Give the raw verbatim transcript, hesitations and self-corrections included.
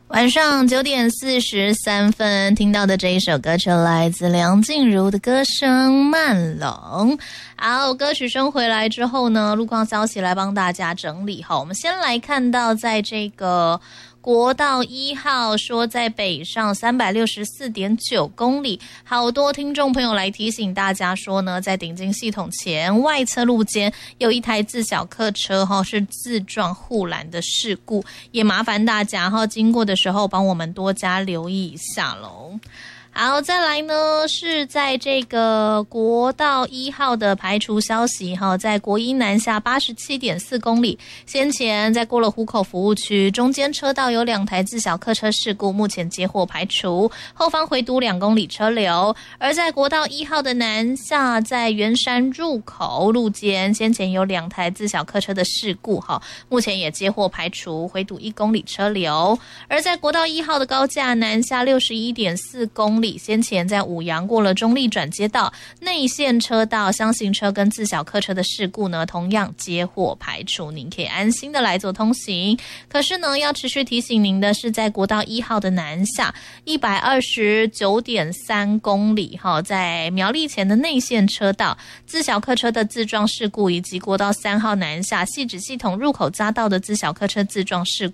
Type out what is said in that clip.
晚上九点四十三分听到的这一首歌曲来自梁静茹的歌声《慢冷》。好，歌曲声回来之后呢，路况消息来帮大家整理。好，我们先来看到在这个国道一号说在北上 三百六十四点九公里，好多听众朋友来提醒大家说呢，在顶进系统前外侧路肩有一台自小客车是自撞护栏的事故，也麻烦大家经过的时候帮我们多加留意一下咯。好，再来呢是在这个国道一号的排除消息哈，在国一南下 八十七点四公里，先前在过了湖口服务区中间车道有两台自小客车事故，目前接获排除，后方回堵两公里车流。而在国道一号的南下，在圆山入口路肩先前有两台自小客车的事故哈，目前也接获排除，回堵一公里车流。而在国道一号的高架南下 六十一点四公里，先前在五杨过了中立转接道内线车道厢型车跟自小客车的事故呢，同样接获排除，您可以安心的来做通行。可是呢，要持续提醒您的是，在国道一号的南下 一百二十九点三公里，在苗栗前的内线车道自小客车的自撞事故，以及国道三号南下汐止系统入口匝道的自小客车自撞事